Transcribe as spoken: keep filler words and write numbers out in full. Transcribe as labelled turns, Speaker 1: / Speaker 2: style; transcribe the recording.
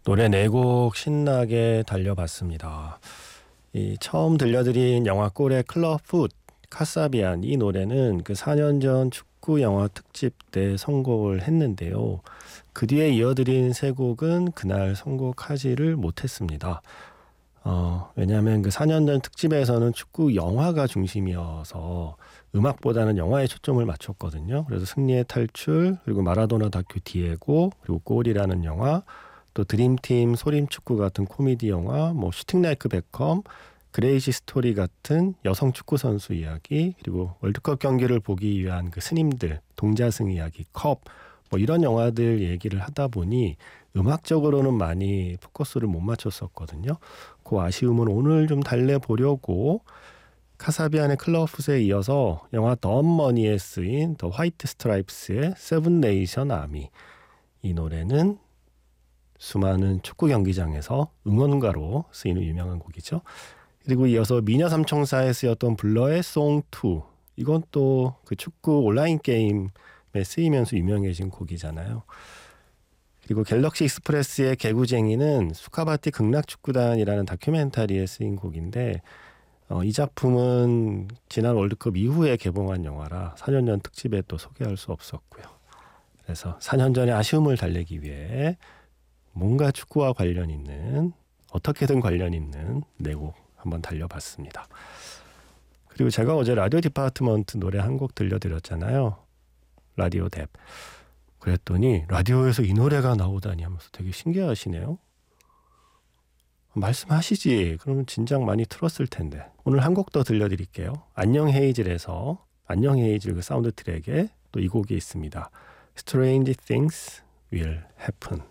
Speaker 1: 노래 네 곡 신나게 달려봤습니다. 이 처음 들려드린 영화 꼴의 클럽 풋 카사비안, 이 노래는 그 사 년 전 축구 영화 특집 때 선곡을 했는데요. 그 뒤에 이어드린 세 곡은 그날 선곡하지를 못했습니다. 어, 왜냐하면 그 사 년 전 특집에서는 축구 영화가 중심이어서 음악보다는 영화에 초점을 맞췄거든요. 그래서 승리의 탈출, 그리고 마라도나 다큐 디에고, 그리고 골이라는 영화, 또 드림팀 소림축구 같은 코미디 영화, 뭐 슈팅 라이크 베컴, 그레이시 스토리 같은 여성 축구 선수 이야기, 그리고 월드컵 경기를 보기 위한 그 스님들 동자승 이야기 컵, 뭐 이런 영화들 얘기를 하다 보니 음악적으로는 많이 포커스를 못 맞췄었거든요. 그 아쉬움은 오늘 좀 달래보려고 카사비안의 클럽풋에 이어서 영화 더 머니에 쓰인 더 화이트 스트라이프스의 세븐 네이션 아미, 이 노래는 수많은 축구 경기장에서 응원가로 쓰이는 유명한 곡이죠. 그리고 이어서 미녀 삼총사에 쓰였던 블러의 송 투, 이건 또 그 축구 온라인 게임에 쓰이면서 유명해진 곡이잖아요. 그리고 갤럭시 익스프레스의 개구쟁이는 수카바티 극락축구단이라는 다큐멘터리에 쓰인 곡인데, 어, 이 작품은 지난 월드컵 이후에 개봉한 영화라 사 년 전 특집에 또 소개할 수 없었고요. 그래서 사 년 전의 아쉬움을 달래기 위해 뭔가 축구와 관련 있는, 어떻게든 관련 있는 네 곡 한번 달려봤습니다. 그리고 제가 어제 라디오 디파트먼트 노래 한 곡 들려드렸잖아요. 라디오 뎁. 그랬더니 라디오에서 이 노래가 나오다니 하면서 되게 신기하시네요. 말씀하시지. 그러면 진작 많이 틀었을 텐데. 오늘 한 곡 더 들려드릴게요. 안녕 헤이즐에서, 안녕 헤이즐 그 사운드 트랙에 또 이 곡이 있습니다. Strange Things Will Happen.